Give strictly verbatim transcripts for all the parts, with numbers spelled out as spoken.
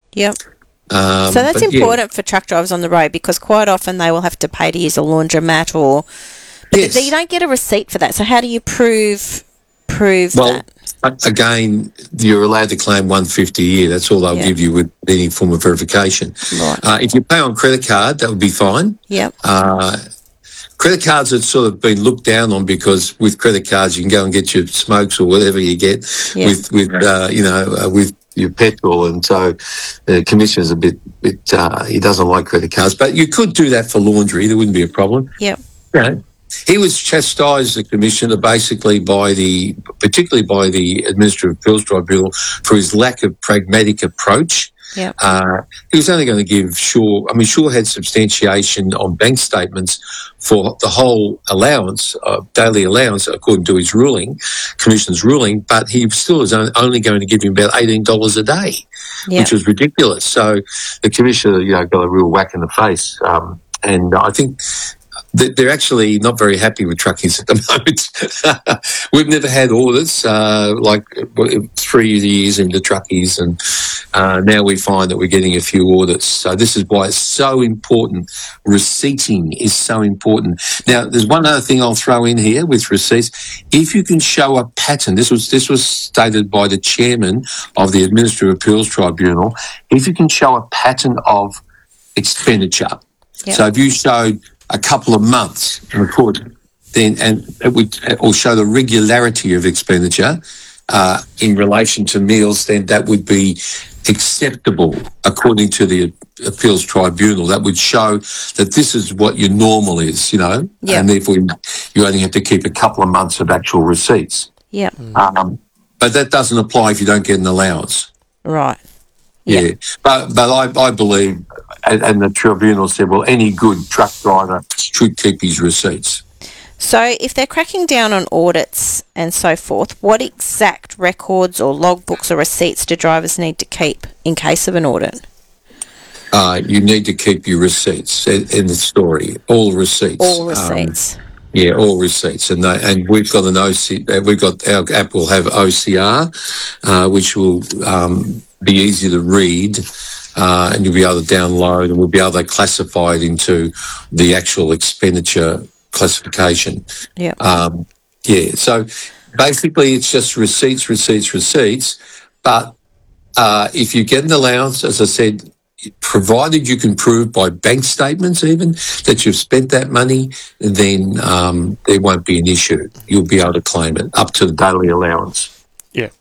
Yep. Um, So that's but, yeah. important for truck drivers on the road, because quite often they will have to pay to use a laundromat, or but Yes. th- you don't get a receipt for that. So how do you prove prove Well, that? a- again, you're allowed to claim one hundred fifty a year. That's all they'll Yeah. give you with any form of verification. Right. Uh, if you pay on credit card, that would be fine. Yep. Uh, credit cards have sort of been looked down on, because with credit cards you can go and get your smokes or whatever you get Yeah. with with uh, you know uh, with your petrol, and so the commissioner's a bit bit uh, he doesn't like credit cards, but you could do that for laundry. There wouldn't be a problem. Yep. Yeah. He was chastised, the commissioner, basically by the, particularly by the Administrative Appeals Tribunal, for his lack of pragmatic approach. Yep. Uh, he was only going to give Shaw, I mean, Shaw had substantiation on bank statements for the whole allowance, uh, daily allowance, according to his ruling, Commissioner's ruling, but he still was on- only going to give him about eighteen dollars a day, Yep. which was ridiculous. So the Commissioner, you know, got a real whack in the face. Um, and I think th- they're actually not very happy with truckies at the moment. We've never had audits, uh, like uh, three years into truckies, and uh, now we find that we're getting a few audits. So this is why it's so important. Receipting is so important. Now, there's one other thing I'll throw in here with receipts. If you can show a pattern, this was this was stated by the chairman of the Administrative Appeals Tribunal. If you can show a pattern of expenditure, Yep. so if you showed a couple of months record, then and it would or show the regularity of expenditure uh, in relation to meals, then that would be acceptable according to the appeals tribunal. That would show that this is what your normal is, you know, Yeah. and therefore you only have to keep a couple of months of actual receipts. Yep. Um, but that doesn't apply if you don't get an allowance. Right. Yeah, Yeah. but but I, I believe, and, and the tribunal said, well, any good truck driver should keep his receipts. So if they're cracking down on audits and so forth, what exact records or logbooks or receipts do drivers need to keep in case of an audit? Uh, you need to keep your receipts in, in the story, all receipts. All Um, receipts. yeah, all receipts, and they, and we've got an O C. uh, We've got our app will have O C R, uh, which will um, be easy to read. Uh, and you'll be able to download, and we'll be able to classify it into the actual expenditure classification. Yeah. Um, yeah, so basically it's just receipts, receipts, receipts. But uh, if you get an allowance, as I said, provided you can prove by bank statements even that you've spent that money, then um, there won't be an issue. You'll be able to claim it up to the daily allowance. Yeah.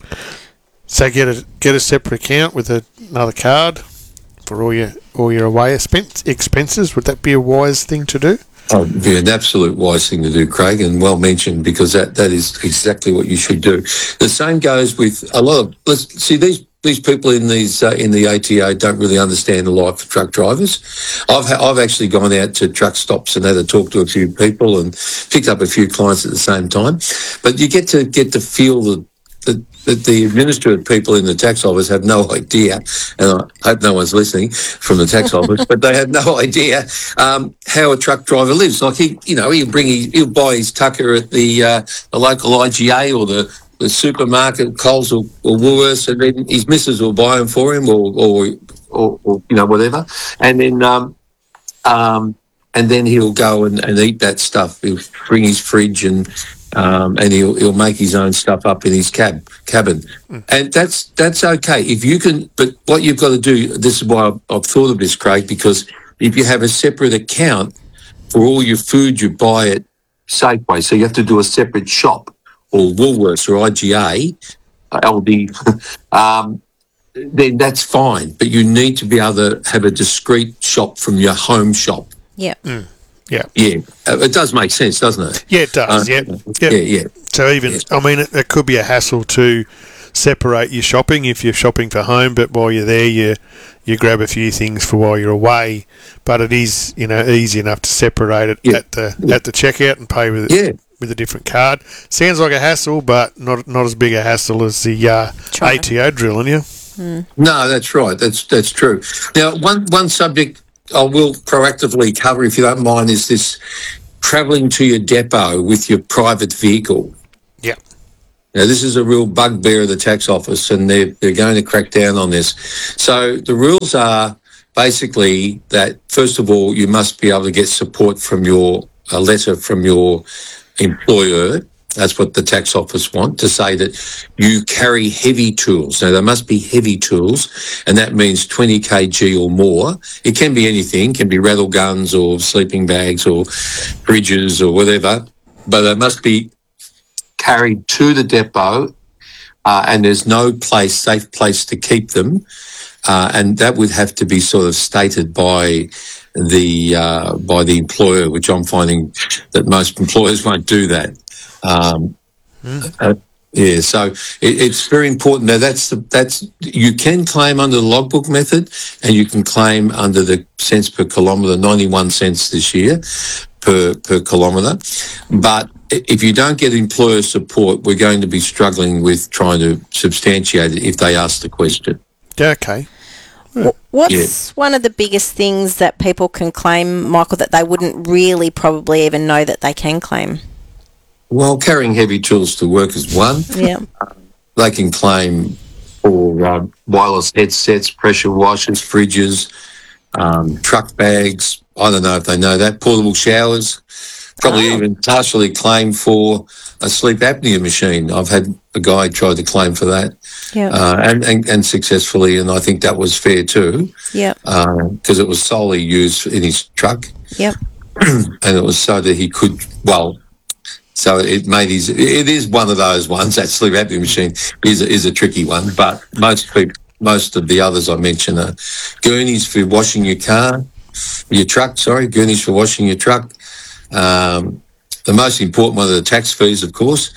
So get a get a separate account with a, another card for all your all your away expense, expenses. Would that be a wise thing to do? Oh, it'd be an absolute wise thing to do, Craig, and well mentioned, because that, that is exactly what you should do. The same goes with a lot of, let's see, these these people in these uh, in the A T O don't really understand the life of truck drivers. I've ha- I've actually gone out to truck stops and had to talk to a few people and picked up a few clients at the same time. But you get to get to feel the the, the, the administrative people in the tax office have no idea, and I hope no one's listening from the tax office, but they have no idea um, how a truck driver lives. Like he, you know, he'll bring his, he'll buy his tucker at the uh, the local I G A or the, the supermarket, Coles or, or Woolworths, and then his missus will buy them for him, or or, or, or you know, whatever, and then um, um, and then he'll go and, and eat that stuff. He'll bring his fridge and. Um, and he'll he'll make his own stuff up in his cab cabin, mm. and that's that's okay if you can. But what you've got to do, this is why I've, I've thought of this, Craig, because if you have a separate account for all your food you buy at Safeway, so you have to do a separate shop, or Woolworths or I G A, L D, um, then that's fine. But you need to be able to have a discrete shop from your home shop. Yeah. Mm. Yeah. Yeah, it does make sense, doesn't it? Yeah, it does. Uh, yeah. yeah, yeah. So even, yeah. I mean, it, it could be a hassle to separate your shopping if you're shopping for home, but while you're there, you you grab a few things for while you're away. But it is, you know, easy enough to separate it yeah. at the yeah. at the checkout and pay with yeah. with a different card. Sounds like a hassle, but not not as big a hassle as the uh, A T O drilling you. Mm. No, that's right. That's that's true. Now, one one subject I will proactively cover, if you don't mind, is this travelling to your depot with your private vehicle. Yeah. Now, this is a real bugbear of the tax office, and they're, they're going to crack down on this. So the rules are basically that, first of all, you must be able to get support from your, a letter from your employer. That's what the tax office want, to say that you carry heavy tools. Now, there must be heavy tools, and that means twenty kilograms or more. It can be anything. It can be rattle guns or sleeping bags or fridges or whatever, but it must be carried to the depot, uh, and there's no place, safe place to keep them. Uh, and that would have to be sort of stated by the uh, by the employer, which I'm finding that most employers won't do that. Um, mm. uh, yeah, so it, it's very important. Now, that's the, that's you can claim under the logbook method, and you can claim under the cents per kilometre, ninety-one cents this year per per kilometre. But if you don't get employer support, we're going to be struggling with trying to substantiate it if they ask the question. Yeah, okay. What's yeah. one of the biggest things that people can claim, Michael, that they wouldn't really probably even know that they can claim? Well, carrying heavy tools to work is one. Yeah. They can claim for uh, wireless headsets, pressure washers, fridges, um, truck bags. I don't know if they know that. Portable showers. Probably oh. even partially claim for a sleep apnea machine. I've had a guy try to claim for that, yeah, uh, and, and and successfully, and I think that was fair too. Yeah, because uh, it was solely used in his truck. Yep, and it was so that he could well. So it made his. It is one of those ones. That sleep apnea machine is a, is a tricky one, but most people, most of the others I mentioned are gurneys for washing your car, your truck. Sorry, gurneys for washing your truck. Um, the most important one are the tax fees, of course.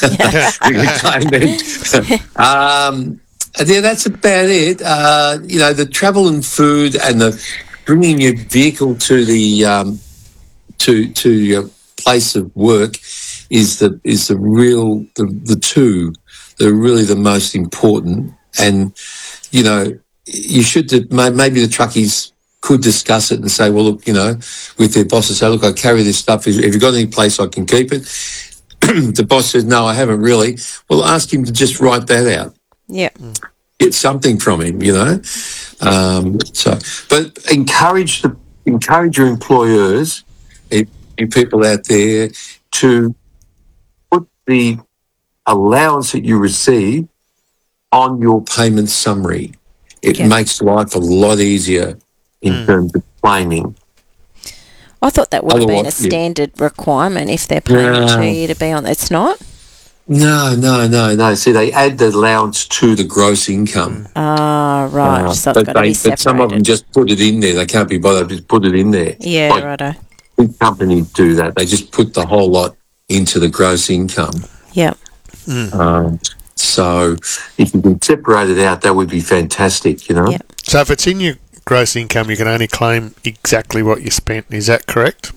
um, yeah, that's about it. Uh, you know, the travel and food and the bringing your vehicle to the um, to to your place of work is the is the real the the two that are really the most important. And you know, you should maybe the truckies could discuss it and say, well, look, you know, with their bosses, say, look, I carry this stuff. Have you got any place I can keep it? The boss says, no, I haven't really. Well, ask him to just write that out. Yeah. Get something from him, you know. Um, so, but encourage the encourage your employers, and people out there, to put the allowance that you receive on your payment summary. It yeah. makes life a lot easier in mm. terms of claiming. I thought that would have been a Otherwise, yeah. standard requirement if they're paying No. to you to be on. It's not? No, no, no, no. See, they add the allowance to the gross income. Ah, right. Uh, so it's but, got to they, be separated. but some of them just put it in there. They can't be bothered to just put it in there. Yeah, like, righto. Big companies do that. They just put the whole lot into the gross income. Yeah. Mm. Um, so if you can separate it out, that would be fantastic, you know? Yep. So if it's in your gross income, you can only claim exactly what you spent. Is that correct?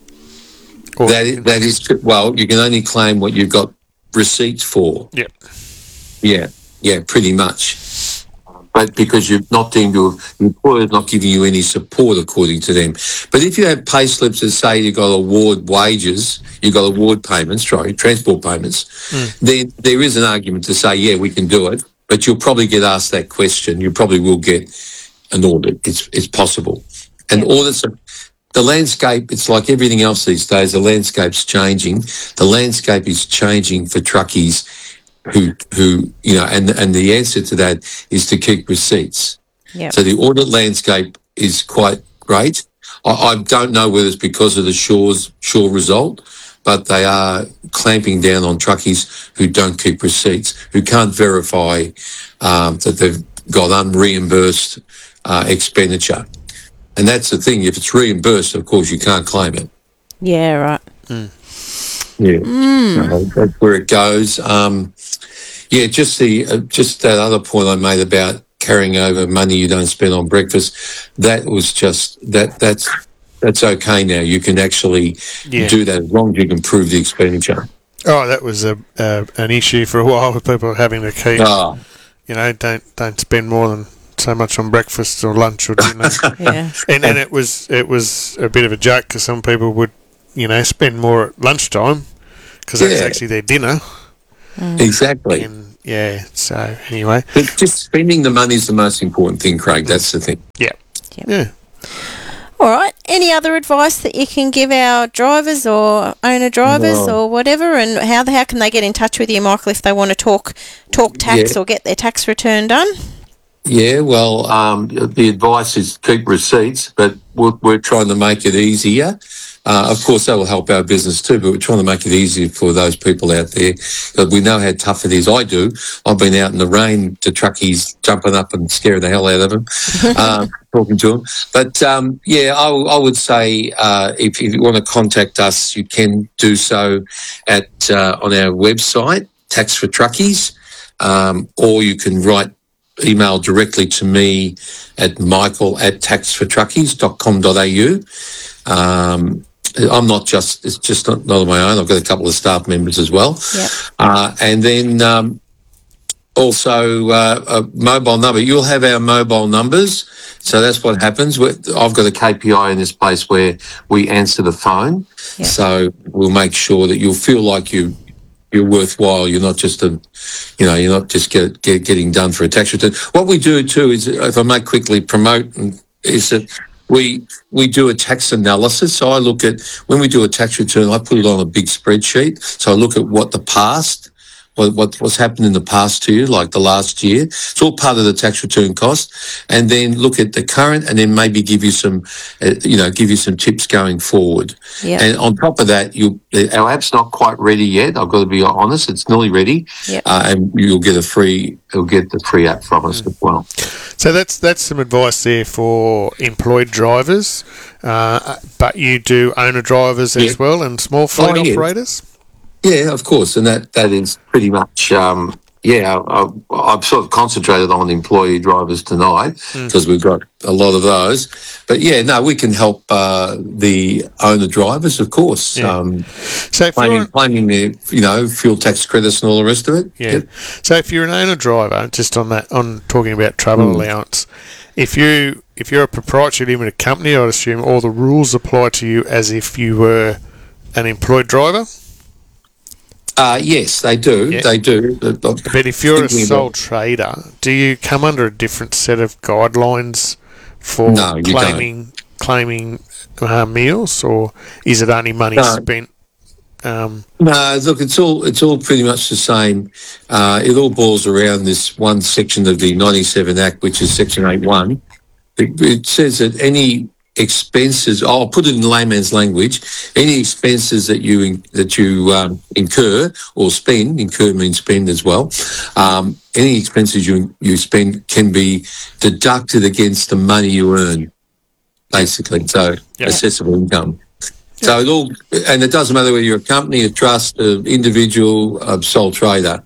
Or That is, that is, well, you can only claim what you've got receipts for. Yep. Yeah, yeah, pretty much. But because you're not deemed to, the employer's not giving you any support according to them. But if you have pay slips that say you've got award wages, you've got award payments, sorry, transport payments, mm. then there is an argument to say, yeah, we can do it. But you'll probably get asked that question. You probably will get an audit. It's it's possible. And yeah. audits are, the landscape, it's like everything else these days, the landscape's changing. The landscape is changing for truckies who, who you know, and and the answer to that is to keep receipts. Yep. So the audit landscape is quite great. I, I don't know whether it's because of the Shaw's Shaw result, but they are clamping down on truckies who don't keep receipts, who can't verify um, that they've got unreimbursed uh, expenditure. And that's the thing. If it's reimbursed, of course, you can't claim it. Yeah, right. Mm. Yeah, mm. so that's where it goes. Um, yeah, just the uh, just that other point I made about carrying over money you don't spend on breakfast. That was just that. That's that's okay now. You can actually yeah. do that as long as you can prove the expenditure. Oh, that was a uh, an issue for a while with people having to keep. Oh. You know, don't don't spend more than so much on breakfast or lunch or dinner. yeah. And then it was it was a bit of a joke because some people would, you know, spend more at lunchtime because that's yeah. actually their dinner. Exactly. And yeah, so anyway, But just spending the money is the most important thing, Craig. That's the thing. yeah, Yep. yeah. All right. Any other advice that you can give our drivers or owner drivers No. or whatever, and how how can they get in touch with you, Michael, if they want to talk talk tax Yeah. or get their tax return done? Yeah, well, um, the advice is keep receipts, but we're, we're trying to make it easier. Uh, of course, that will help our business too, but we're trying to make it easier for those people out there. Because we know how tough it is. I do. I've been out in the rain to truckies jumping up and scaring the hell out of them, uh, talking to them. But, um, yeah, I, I would say uh, if, if you want to contact us, you can do so at uh, on our website, Tax for Truckies, um, or you can write email directly to me at michael at tax for truckies dot com dot a u. Um, I'm not just, it's just not, not on my own. I've got a couple of staff members as well. Yep. Uh, and then um, also uh, a mobile number. You'll have our mobile numbers. So that's what happens. We're, I've got a K P I in this place where we answer the phone. Yep. So we'll make sure that you'll feel like you, you're worthwhile. You're not just a, you know, you're not just get, get, getting done for a tax return. What we do too is, if I may quickly promote, is that we we do a tax analysis. So I look at, when we do a tax return, I put it on a big spreadsheet. So I look at what the past, what, what what's happened in the past to you, like the last year. It's all part of the tax return cost, and then look at the current, and then maybe give you some, uh, you know, give you some tips going forward. Yep. And on top of that, you our app's not quite ready yet. I've got to be honest; it's nearly ready, Yep. uh, and you'll get a free, you'll get the free app from us as well. So that's that's some advice there for employed drivers, uh, but you do owner drivers as Yeah. well and small fleet Oh, yeah. operators. Yeah, of course, and that, that is pretty much, um, yeah, I, I've sort of concentrated on employee drivers tonight because we've got a lot of those. But yeah, no, we can help uh, the owner drivers, of course, Yeah. um, So if you're claiming, claiming their, you know, fuel tax credits and all the rest of it. Yeah. Yep. So if you're an owner driver, just on that, on talking about travel Mm. allowance, if you if you're a proprietary limited company, I'd assume all the rules apply to you as if you were an employed driver. Uh, yes, they do. Yeah. They do. But But if you're a thinking sole about- trader, do you come under a different set of guidelines for No, you don't. claiming claiming uh, meals, or is it only money No. spent? Um, No, look, it's all it's all pretty much the same. Uh, it all boils around this one section of the ninety-seven Act, which is Section eight one. It, it says that any expenses, I'll put it in layman's language, any expenses that you in, that you um, incur or spend, incur means spend as well. Um, any expenses you you spend can be deducted against the money you earn, basically. So Yeah. assessable income. So it all, and it doesn't matter whether you're a company, a trust, an individual, a sole trader.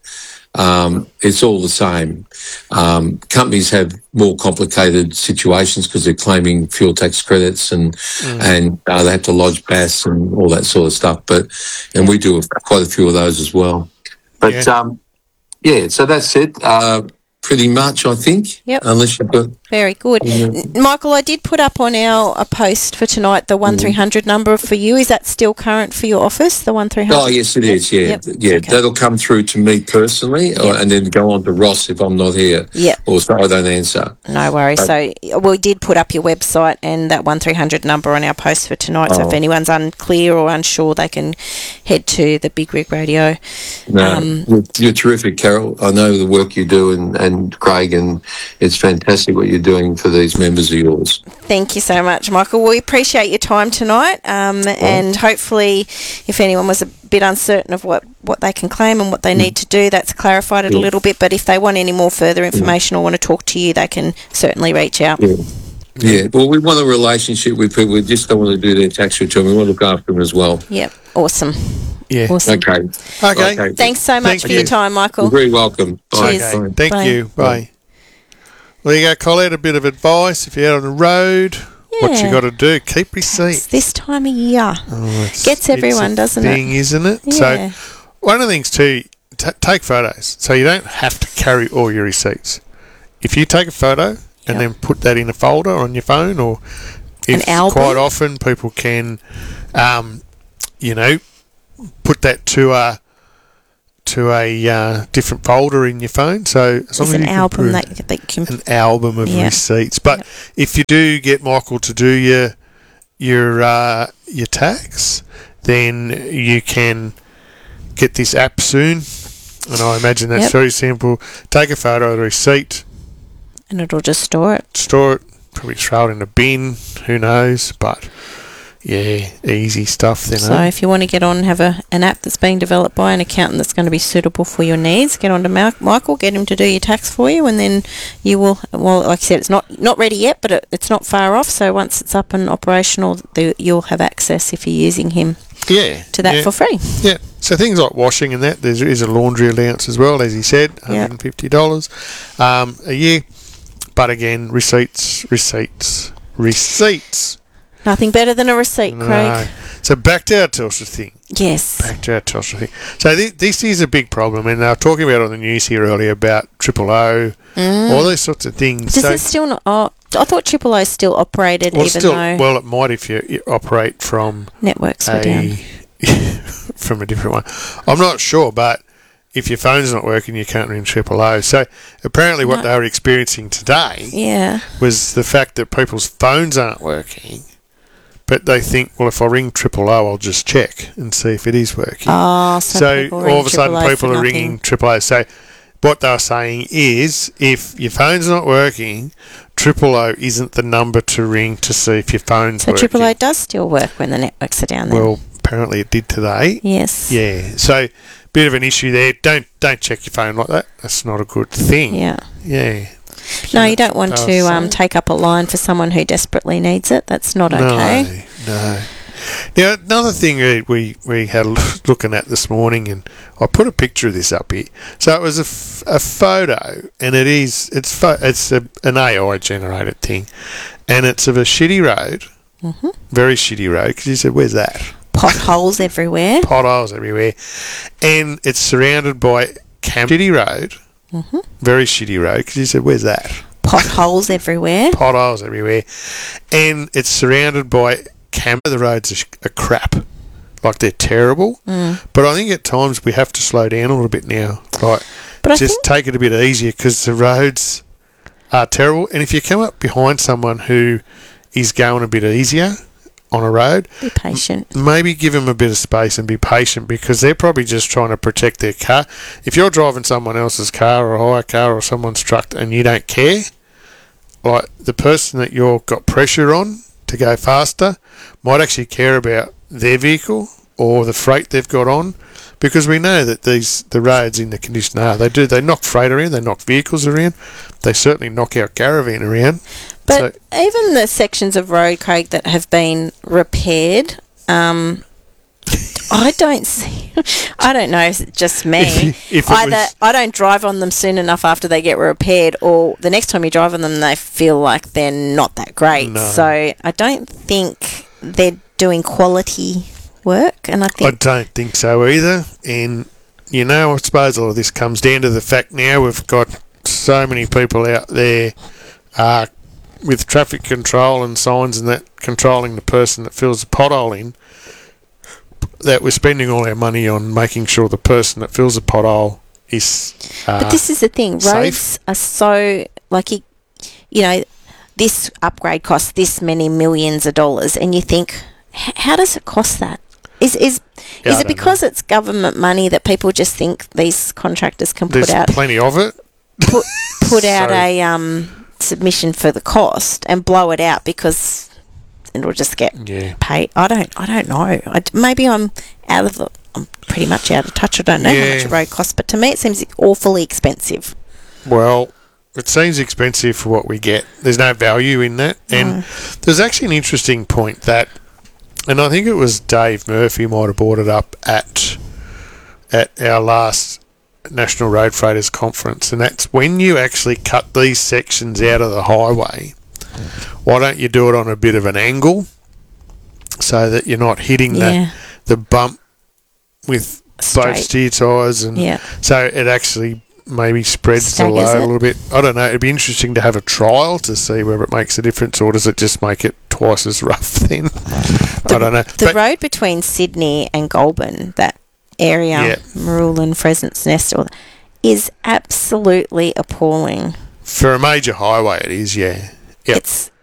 Um, it's all the same. Um, companies have more complicated situations because they're claiming fuel tax credits and and uh, they have to lodge B A S and all that sort of stuff. But and we do quite a few of those as well. But Yeah. um, yeah, so that's it. Uh, pretty much, I think. Yep. Unless you've got. Very good. Yeah. N- Michael, I did put up on our a post for tonight the one three hundred number for you. Is that still current for your office, the one three hundred? Oh yes, it is. Yeah, Yep. yeah. Okay. That'll come through to me personally, or, Yep. and then go on to Ross if I'm not here. Yep. Or so I don't answer. No worries. So we did put up your website and that one three hundred number on our post for tonight. So if Oh. anyone's unclear or unsure, they can head to the Big Rig Radio. No, Um, you're, you're terrific, Carol. I know the work you do, and, and Craig, and it's fantastic what you're doing for these members of yours. Thank you so much, Michael. We appreciate your time tonight, um, and hopefully, if anyone was a bit uncertain of what, what they can claim and what they need to do, that's clarified it a Yeah. little bit. But if they want any more further information or want to talk to you, they can certainly reach out. Yeah. Yeah, well, we want a relationship with people. We just don't want to do their tax return. We want to look after them as well. Yep, awesome. yeah. Awesome. Okay. Okay. Thanks so much Thank for you. your time, Michael. You're very welcome. Bye. Cheers. Okay. Bye. Thank Bye. you. Bye. Well, there you go, Colette. A bit of advice. If you're out on the road, what you Yeah. got to do, keep It's receipts. this time of year. Oh, it's- Gets everyone, it's a doesn't it? thing, isn't it? Yeah. So, one of the things too, t- take photos. So you don't have to carry all your receipts. If you take a photo and Yep. then put that in a folder on your phone, or An if album? quite often people can, um, you know, put that to a to a uh, different folder in your phone. So as long There's as an you can album prove- that, that you can. an album of Yeah. receipts. But Yep. if you do get Michael to do your your uh, your tax, then you can get this app soon. And I imagine that's Yep. very simple. Take a photo of the receipt, And it'll just store it. store it, probably throw it in a bin. Who knows? But yeah, easy stuff. Then. So eh? if you want to get on and have a, an app that's being developed by an accountant that's going to be suitable for your needs, get on to Mal- Michael, get him to do your tax for you, and then you will, well, like I said, it's not, not ready yet, but it, it's not far off. So once it's up and operational, the, you'll have access if you're using him yeah, to that yeah. for free. Yeah, so things like washing and that, there is a laundry allowance as well, as he said, one hundred fifty dollars um, a year. But again, receipts, receipts, receipts. Nothing better than a receipt, Craig. No. So back to our Telstra thing. Yes. Back to our Telstra thing. So th- this is a big problem, and they were talking about it on the news here earlier about Triple O, Mm. all those sorts of things. Does so, it still not? Oh, I thought Triple O still operated, well, even still, though well, it might if you, you operate from networks were a down. from a different one. I'm not sure, but if your phone's not working, you can't ring Triple O. So apparently, what No. they were experiencing today Yeah. was the fact that people's phones aren't working, but they think, well, if I ring Triple O, I'll just check and see if it is working. Oh, so, so people all ring of a sudden, Triple O people for are nothing. ringing Triple O. So what they're saying is, if your phone's not working, Triple O isn't the number to ring to see if your phone's So working. Triple O does still work when the networks are down there. Well, apparently it did today. yes. Yeah, so bit of an issue there. Don't don't check your phone like that. That's not a good thing. Yeah. Yeah. No, you don't want Oh, to so- um, take up a line for someone who desperately needs it. That's not okay. No, no. Now, another thing we, we, we had a look- looking at this morning, and I put a picture of this up here. So it was a, f- a photo, and it is it's pho- it's a, an A I generated thing, and it's of a shitty road, hmm very shitty road. Because you said, "Where's that?" Potholes everywhere. Potholes everywhere, and it's surrounded by cam- shitty road, hmm very shitty road. Because you said, "Where's that?" Potholes everywhere. Potholes everywhere, and it's surrounded by cam. The roads are, sh- are crap, like they're terrible. Mm. But I think at times we have to slow down a little bit now, like But I just think take it a bit easier because the roads are terrible. And if you come up behind someone who is going a bit easier on a road, be patient. maybe give them a bit of space and be patient, because they're probably just trying to protect their car. If you're driving someone else's car or a hire car or someone's truck and you don't care, like the person that you've got pressure on to go faster might actually care about their vehicle or the freight they've got on, because we know that these the roads in the condition are. They do. They knock freight around. They knock vehicles around. They certainly knock our caravan around. But So- even the sections of road, Craig, that have been repaired, um, I don't see. I don't know. Is it just me? If you- if it Either was- I don't drive on them soon enough after they get repaired, or the next time you drive on them, they feel like they're not that great. No. So I don't think they're doing quality work, and I I think don't think so either. And, you know, I suppose all of this comes down to the fact now we've got so many people out there uh, with traffic control and signs and that controlling the person that fills the pothole in, that we're spending all our money on making sure the person that fills the pothole is uh, But this is the thing. safe. Roads are so like you, you know, this upgrade costs this many millions of dollars, and you think, "H- how does it cost that? Is is Yeah, is I it don't because it's government money that people just think these contractors can there's put out plenty of it. put put out So- a um submission for the cost and blow it out because it'll just get Yeah. paid? I don't I don't know. I d maybe I'm out of the. I'm pretty much out of touch. I don't know how Yeah. much a road costs, but to me it seems awfully expensive. Well, it seems expensive for what we get. There's no value in that. And there's actually an interesting point that, and I think it was Dave Murphy might have brought it up at at our last National Road Freighters Conference, and that's when you actually cut these sections out of the highway, why don't you do it on a bit of an angle so that you're not hitting Yeah. the, the bump with both Straight. steer tyres, and Yeah. so it actually maybe spreads the Staggers load it. a little bit. I don't know. It'd be interesting to have a trial to see whether it makes a difference, or does it just make it twice as rough then? I don't know. The But road between Sydney and Goulburn, that area, Yeah. Marulan, Pheasant's Nest, or, is absolutely appalling. For a major highway, it is, yeah. Yep. It's